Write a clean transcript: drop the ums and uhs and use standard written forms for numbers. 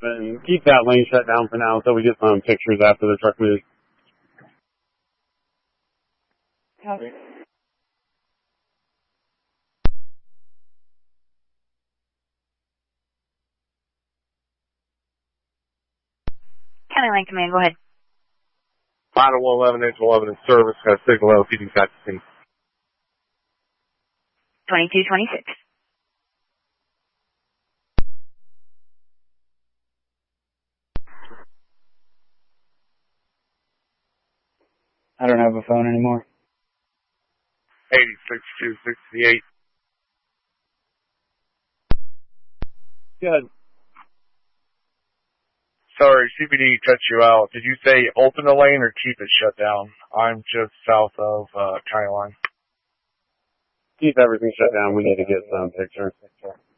and keep that lane shut down for now until we get some pictures after the truck moves. Copy. County Line Command, go ahead. Final 111, engine 11 in service. Got a signal LPD got to see. 2226. I don't have a phone anymore. 806268. Good. Sorry, CPD cut you out. Did you say open the lane or keep it shut down? I'm just south of County Line. Keep everything shut down. We need to get some pictures.